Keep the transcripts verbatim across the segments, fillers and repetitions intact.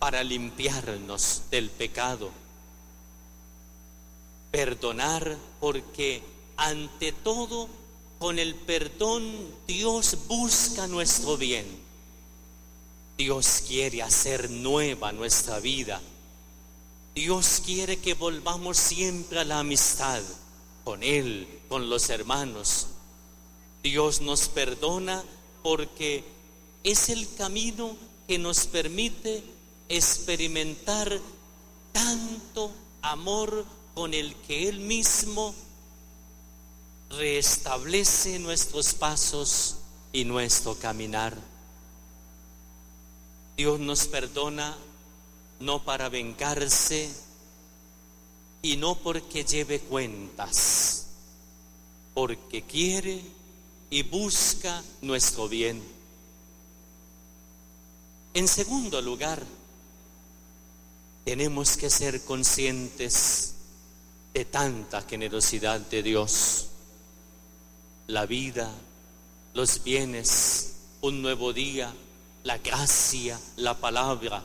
para limpiarnos del pecado. Perdonar porque ante todo con el perdón Dios busca nuestro bien. Dios quiere hacer nueva nuestra vida. Dios quiere que volvamos siempre a la amistad con Él, con los hermanos. Dios nos perdona porque es el camino que nos permite experimentar tanto amor con el que Él mismo restablece nuestros pasos y nuestro caminar. Dios nos perdona no para vengarse y no porque lleve cuentas, porque quiere y busca nuestro bien. En segundo lugar, tenemos que ser conscientes de tanta generosidad de Dios. La vida, los bienes, un nuevo día, la gracia, la palabra,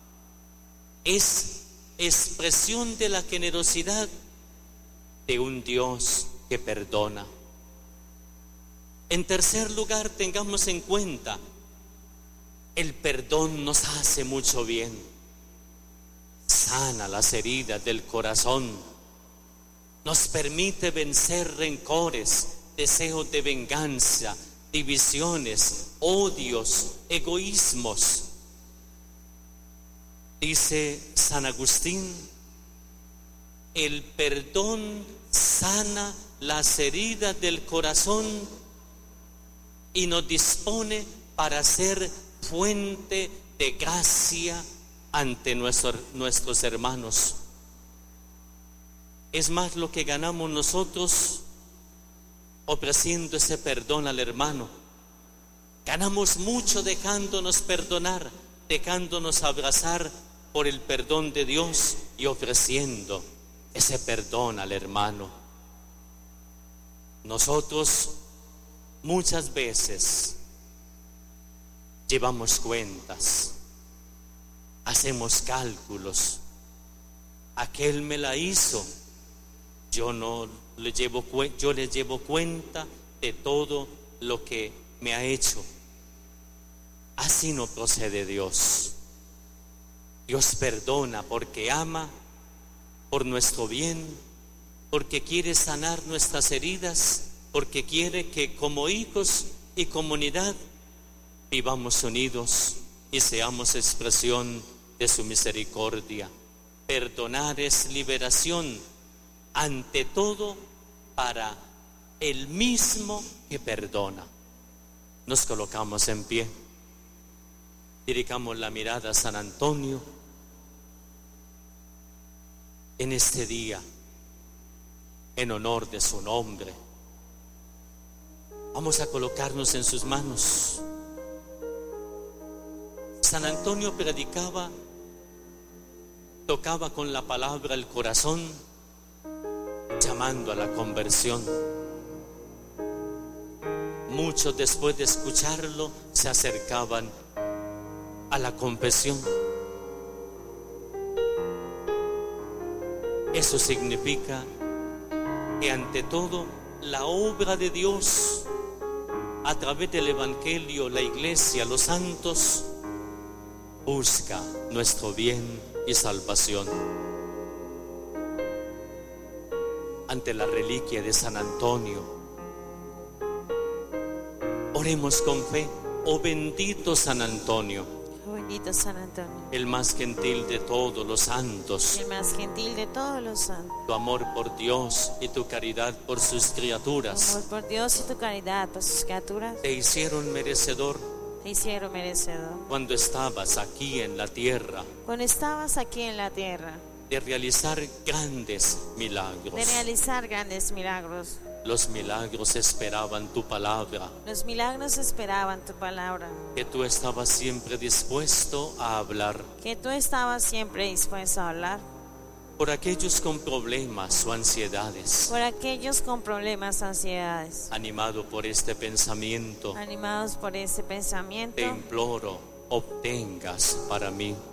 es expresión de la generosidad de un Dios que perdona. En tercer lugar, tengamos en cuenta, el perdón nos hace mucho bien, sana las heridas del corazón, nos permite vencer rencores, deseos de venganza, divisiones, odios, egoísmos. Dice San Agustín, el perdón sana las heridas del corazón y nos dispone para ser fuente de gracia ante nuestro, nuestros hermanos. Es más lo que ganamos nosotros ofreciendo ese perdón al hermano. Ganamos mucho dejándonos perdonar, dejándonos abrazar por el perdón de Dios y ofreciendo ese perdón al hermano. Nosotros muchas veces llevamos cuentas, hacemos cálculos. Aquel me la hizo, yo no le llevo, yo le llevo cuenta de todo lo que me ha hecho. Así no procede Dios. Dios perdona porque ama, por nuestro bien, porque quiere sanar nuestras heridas, porque quiere que como hijos y comunidad vivamos unidos y seamos expresión de su misericordia. Perdonar es liberación, ante todo para el mismo que perdona. Nos colocamos en pie, dirigamos la mirada a San Antonio. En este día, en honor de su nombre, vamos a colocarnos en sus manos. San Antonio predicaba, tocaba con la palabra el corazón, llamando a la conversión. Muchos después de escucharlo se acercaban a la confesión. Eso significa que ante todo la obra de Dios a través del Evangelio, la Iglesia, los santos, busca nuestro bien y salvación. Ante la reliquia de San Antonio, oremos con fe. Oh bendito San Antonio, oh bendito San Antonio, el más gentil de todos los santos, el más gentil de todos los santos. Tu amor por Dios y tu caridad por sus criaturas, Tu amor por Dios y tu caridad por sus criaturas, te hicieron merecedor te hicieron merecedor cuando estabas aquí en la tierra, cuando estabas aquí en la tierra, de realizar grandes milagros. de realizar grandes milagros. Los milagros esperaban tu palabra, Los milagros esperaban tu palabra, que tú estabas siempre dispuesto a hablar. que tú estabas siempre dispuesto a hablar Por aquellos con problemas o ansiedades, por aquellos con problemas, ansiedades. animado por este pensamiento, Animados por ese pensamiento, te imploro, obtengas para mí